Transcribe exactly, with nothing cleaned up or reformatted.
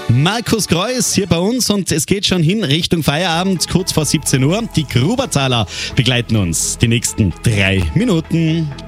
Markus Kreuz hier bei uns und es geht schon hin Richtung Feierabend, kurz vor siebzehn Uhr. Die Gruberzahler begleiten uns die nächsten drei Minuten.